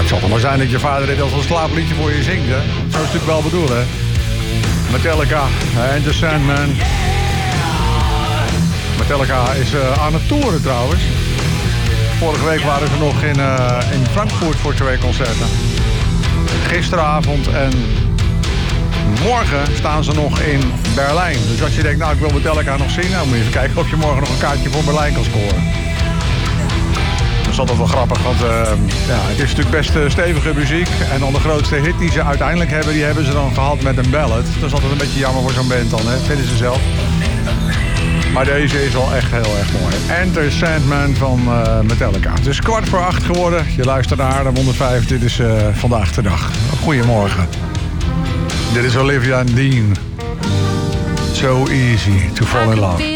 het zal toch maar zijn dat je vader dit als een slaapliedje voor je zingt, hè? Zo is het natuurlijk wel bedoeld, hè? Metallica en The Sandman. Metallica is aan het toeren trouwens. Vorige week waren ze nog in Frankfurt voor 2 concerten. Gisteravond en morgen staan ze nog in Berlijn. Dus als je denkt, nou ik wil Metallica nog zien, nou moet je even kijken of je morgen nog een kaartje voor Berlijn kan scoren. Dat is altijd wel grappig, want het is natuurlijk best stevige muziek. En dan de grootste hit die ze uiteindelijk hebben, die hebben ze dan gehad met een ballad. Dat is altijd een beetje jammer voor zo'n band dan, hè? Vinden ze zelf. Maar deze is wel echt heel erg mooi. Enter Sandman van Metallica. Het is 7:15 geworden. Je luistert naar de 105. Dit is Vandaag de Dag. Goedemorgen. Dit is Olivia and Dean. So easy to fall in love.